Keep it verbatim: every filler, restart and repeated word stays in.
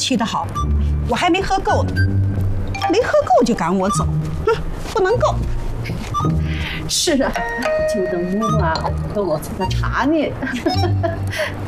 气的好，我还没喝够呢，没喝够就赶我走，哼，不能够。 是啊，就等母啊，给我做个茶呢。